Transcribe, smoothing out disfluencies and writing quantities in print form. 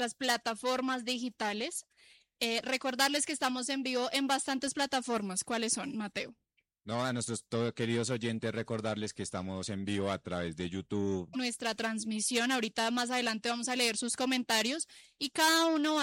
nuestras plataformas digitales. Recordarles que estamos en vivo en bastantes plataformas. ¿Cuáles son, Mateo? No, a nuestros queridos oyentes recordarles que estamos en vivo a través de YouTube. Nuestra transmisión, ahorita más adelante vamos a leer sus comentarios y cada uno